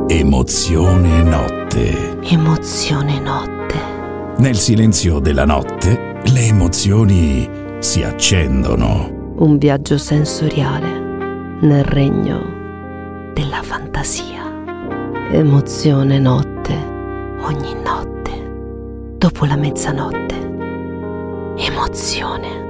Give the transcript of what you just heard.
Emozione notte. Emozione notte. Nel silenzio della notte, le emozioni si accendono. Un viaggio sensoriale nel regno della fantasia. Emozione notte. Ogni notte. Dopo la mezzanotte. Emozione.